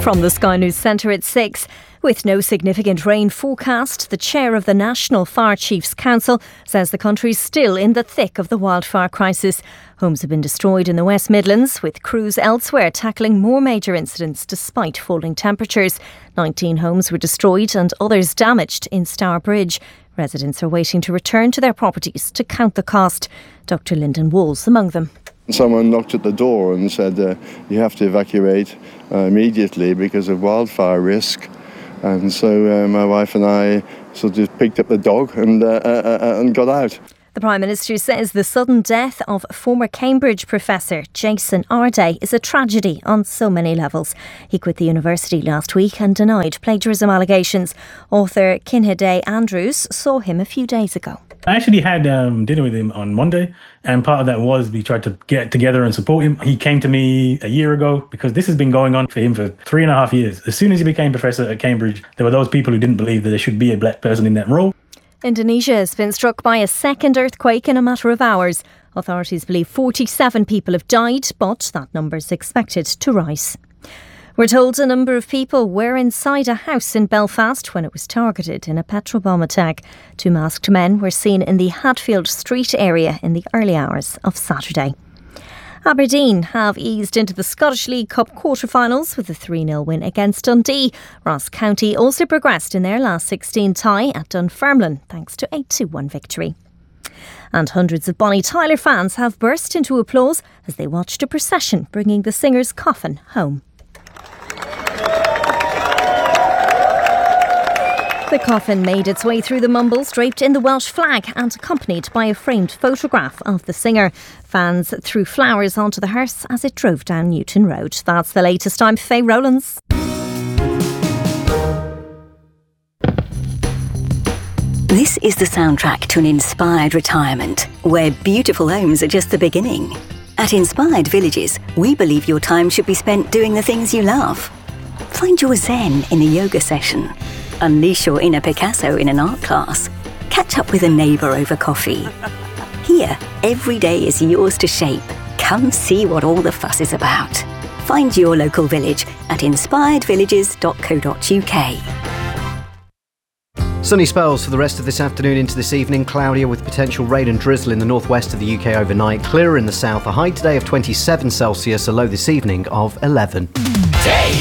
From the Sky News Centre at 6. With no significant rain forecast, the chair of the National Fire Chiefs Council says the country's still in the thick of the wildfire crisis. Homes have been destroyed in the West Midlands, with crews elsewhere tackling more major incidents despite falling temperatures. 19 homes were destroyed and others damaged in Stourbridge. Residents are waiting to return to their properties to count the cost. Dr Lyndon Walls among them. Someone knocked at the door and said you have to evacuate immediately because of wildfire risk. And so my wife and I sort of picked up the dog and got out. The Prime Minister says the sudden death of former Cambridge professor Jason Arday is a tragedy on so many levels. He quit the university last week and denied plagiarism allegations. Author Kinhede Andrews saw him a few days ago. I actually had dinner with him on Monday, and part of that was we tried to get together and support him. He came to me a year ago because this has been going on for him for 3.5 years. As soon as he became professor at Cambridge, there were those people who didn't believe that there should be a black person in that role. Indonesia has been struck by a second earthquake in a matter of hours. Authorities believe 47 people have died, but that number is expected to rise. We're told a number of people were inside a house in Belfast when it was targeted in a petrol bomb attack. 2 masked men were seen in the Hatfield Street area in the early hours of Saturday. Aberdeen have eased into the Scottish League Cup quarter-finals with a 3-0 win against Dundee. Ross County also progressed in their last 16 tie at Dunfermline thanks to a 2-1 victory. And hundreds of Bonnie Tyler fans have burst into applause as they watched a procession bringing the singer's coffin home. The coffin made its way through the Mumbles, draped in the Welsh flag and accompanied by a framed photograph of the singer. Fans threw flowers onto the hearse as it drove down Newton Road. That's the latest. I'm Faye Rowlands. This is the soundtrack to an inspired retirement, where beautiful homes are just the beginning. At Inspired Villages, we believe your time should be spent doing the things you love. Find your zen in a yoga session. Unleash your inner Picasso in an art class. Catch up with a neighbour over coffee. Here, every day is yours to shape. Come see what all the fuss is about. Find your local village at inspiredvillages.co.uk. Sunny spells for the rest of this afternoon into this evening. Cloudier with potential rain and drizzle in the northwest of the UK overnight. Clearer in the south. A high today of 27 Celsius, a low this evening of 11.